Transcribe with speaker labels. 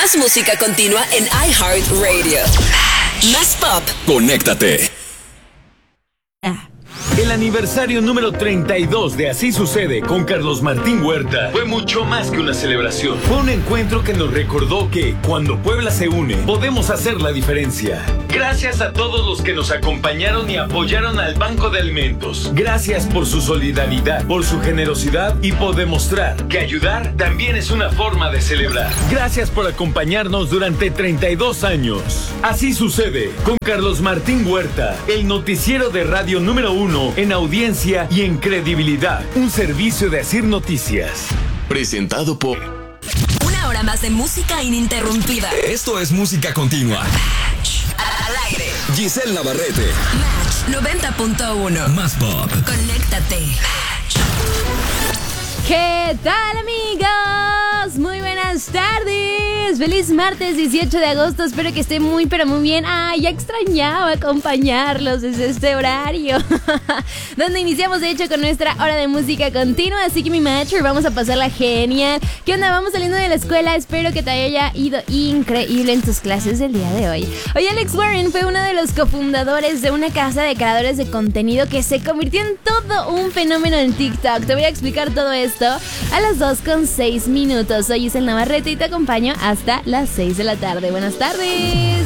Speaker 1: Más música continua en iHeartRadio. Más pop.
Speaker 2: Conéctate. El aniversario número 32 de Así Sucede con Carlos Martín Huerta fue mucho más que una celebración. Fue un encuentro que nos recordó que cuando Puebla se une, podemos hacer la diferencia. Gracias a todos los que nos acompañaron y apoyaron al Banco de Alimentos. Gracias por su solidaridad, por su generosidad y por demostrar que ayudar también es una forma de celebrar. Gracias por acompañarnos durante 32 años. Así Sucede con Carlos Martín Huerta, el noticiero de radio número 1 en audiencia y en credibilidad. Un servicio de Asir Noticias.
Speaker 3: Presentado por...
Speaker 1: Una hora más de música ininterrumpida.
Speaker 3: Esto es música continua.
Speaker 1: Al aire.
Speaker 3: Giselle Navarrete.
Speaker 1: Match 90.1.
Speaker 3: Más pop.
Speaker 1: Conéctate.
Speaker 4: ¿Qué tal, amigos? Muy buenas tardes. Feliz martes 18 de agosto. Espero que estén muy, pero muy bien. Ya extrañaba acompañarlos desde este horario donde iniciamos, de hecho, con nuestra hora de música continua. Así que, mi matcher, vamos a pasarla genial. ¿Qué onda? Vamos saliendo de la escuela. Espero que te haya ido increíble en tus clases del día de hoy. Hoy Alex Warren fue uno de los cofundadores de una casa de creadores de contenido que se convirtió en todo un fenómeno en TikTok. Te voy a explicar todo esto a las 2:06. Soy Giselle Navarrete y te acompaño hasta las 6 de la tarde. Buenas tardes.